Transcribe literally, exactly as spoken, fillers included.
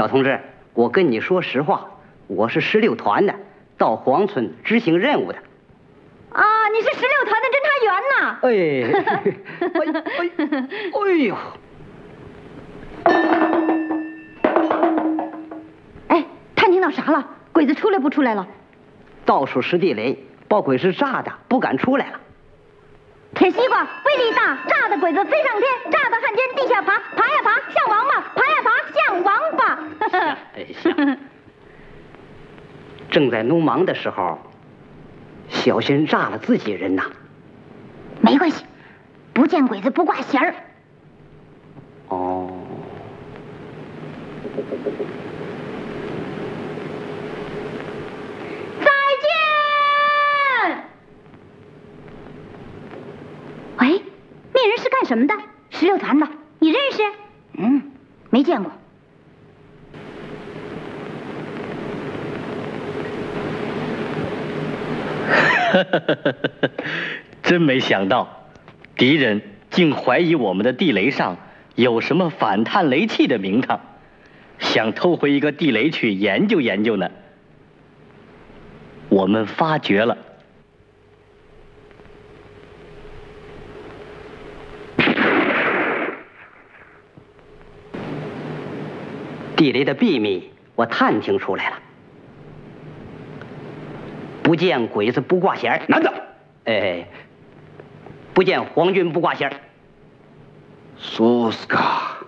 小同志，我跟你说实话，我是十六团的，到黄村执行任务的。 啊，你是十六团的侦查员呐？ 哎，哎哎哎呦！ 哎，探听到啥了？鬼子出来不出来了？ 到处是地雷，把鬼子炸的不敢出来了。 铁西瓜威力大，炸的鬼子飞上天，炸的汉奸地下爬，爬呀爬像王八，爬呀爬像王八。 哎呀！正在农忙的时候，小心炸了自己人呐。 没关系，不见鬼子不挂弦儿。 哦。 再见。喂，那人是干什么的？十六团的，你认识？嗯，没见过。 真没想到，敌人竟怀疑我们的地雷上有什么反探雷器的名堂，想偷回一个地雷去研究研究呢。我们发觉了。 地雷的秘密我探听出来了。不见鬼子不挂弦儿，男的，哎，不见皇军不挂弦儿。 苏斯卡。